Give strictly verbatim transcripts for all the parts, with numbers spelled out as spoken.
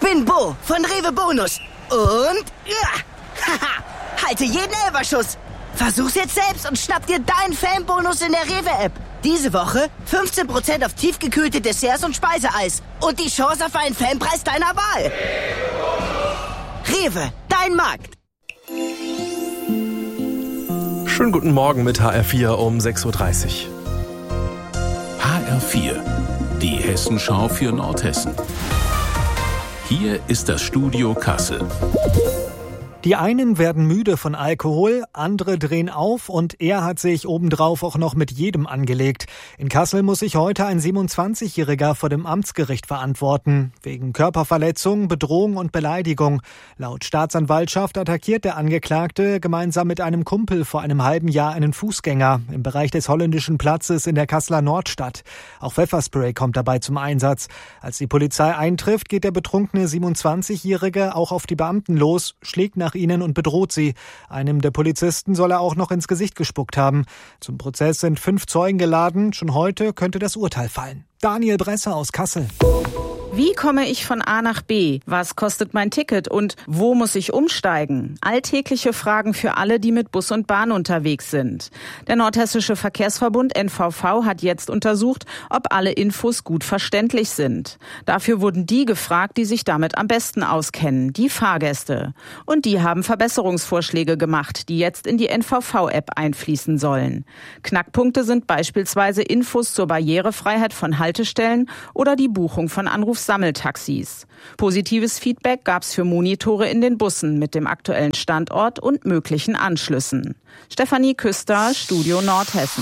bin Bo von Rewe Bonus. Und ja, haha, halte jeden Elferschuss. Versuch's jetzt selbst und schnapp dir deinen Fanbonus in der Rewe-App. Diese Woche fünfzehn Prozent auf tiefgekühlte Desserts und Speiseeis. Und die Chance auf einen Fanpreis deiner Wahl. Rewe, dein Markt. Schönen guten Morgen mit H R vier um sechs Uhr dreißig. H R vier, die Hessenschau für Nordhessen. Hier ist das Studio Kassel. Die einen werden müde von Alkohol, andere drehen auf und er hat sich obendrauf auch noch mit jedem angelegt. In Kassel muss sich heute ein siebenundzwanzigjähriger vor dem Amtsgericht verantworten. Wegen Körperverletzung, Bedrohung und Beleidigung. Laut Staatsanwaltschaft attackiert der Angeklagte gemeinsam mit einem Kumpel vor einem halben Jahr einen Fußgänger im Bereich des Holländischen Platzes in der Kasseler Nordstadt. Auch Pfefferspray kommt dabei zum Einsatz. Als die Polizei eintrifft, geht der betrunkene siebenundzwanzigjährige auch auf die Beamten los, schlägt nach ihnen und bedroht sie. Einem der Polizisten soll er auch noch ins Gesicht gespuckt haben. Zum Prozess sind fünf Zeugen geladen. Schon heute könnte das Urteil fallen. Daniel Bresser aus Kassel. Wie komme ich von A nach B? Was kostet mein Ticket und wo muss ich umsteigen? Alltägliche Fragen für alle, die mit Bus und Bahn unterwegs sind. Der Nordhessische Verkehrsverbund N V V hat jetzt untersucht, ob alle Infos gut verständlich sind. Dafür wurden die gefragt, die sich damit am besten auskennen, die Fahrgäste. Und die haben Verbesserungsvorschläge gemacht, die jetzt in die N V V-App einfließen sollen. Knackpunkte sind beispielsweise Infos zur Barrierefreiheit von Haltestellen oder die Buchung von Anrufs Sammeltaxis. Positives Feedback gab's für Monitore in den Bussen mit dem aktuellen Standort und möglichen Anschlüssen. Stefanie Küster, Studio Nordhessen.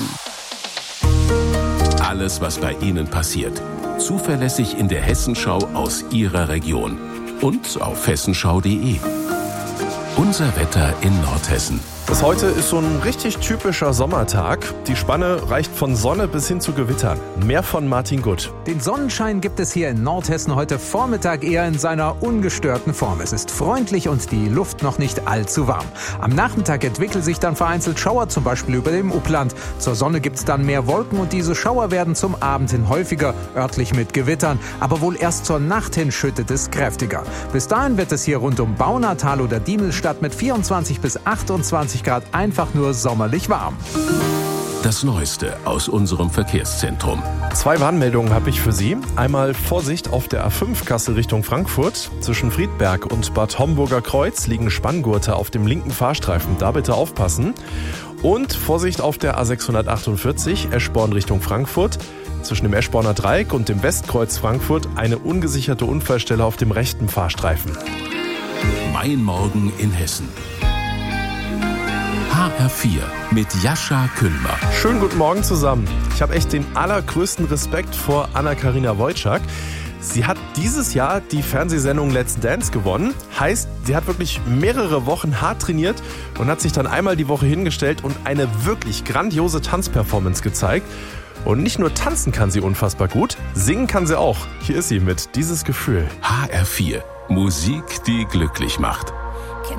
Alles, was bei Ihnen passiert. Zuverlässig in der Hessenschau aus Ihrer Region. Und auf hessenschau punkt de. Unser Wetter in Nordhessen. Das heute ist so ein richtig typischer Sommertag. Die Spanne reicht von Sonne bis hin zu Gewittern. Mehr von Martin Gutt. Den Sonnenschein gibt es hier in Nordhessen heute Vormittag eher in seiner ungestörten Form. Es ist freundlich und die Luft noch nicht allzu warm. Am Nachmittag entwickeln sich dann vereinzelt Schauer, zum Beispiel über dem Upland. Zur Sonne gibt es dann mehr Wolken und diese Schauer werden zum Abend hin häufiger, örtlich mit Gewittern. Aber wohl erst zur Nacht hin schüttet es kräftiger. Bis dahin wird es hier rund um Baunatal oder Diemelstadt mit vierundzwanzig bis achtundzwanzig Grad einfach nur sommerlich warm. Das Neueste aus unserem Verkehrszentrum. Zwei Warnmeldungen habe ich für Sie. Einmal Vorsicht auf der A fünf Kassel Richtung Frankfurt. Zwischen Friedberg und Bad Homburger Kreuz liegen Spanngurte auf dem linken Fahrstreifen. Da bitte aufpassen. Und Vorsicht auf der A sechshundertachtundvierzig Eschborn Richtung Frankfurt. Zwischen dem Eschborner Dreieck und dem Westkreuz Frankfurt eine ungesicherte Unfallstelle auf dem rechten Fahrstreifen. Mein Morgen in Hessen. H R vier mit Jascha Küllmer. Schönen guten Morgen zusammen. Ich habe echt den allergrößten Respekt vor Anna-Karina Wojcik. Sie hat dieses Jahr die Fernsehsendung Let's Dance gewonnen. Heißt, sie hat wirklich mehrere Wochen hart trainiert und hat sich dann einmal die Woche hingestellt und eine wirklich grandiose Tanzperformance gezeigt. Und nicht nur tanzen kann sie unfassbar gut, singen kann sie auch. Hier ist sie mit Dieses Gefühl. H R vier. Musik, die glücklich macht.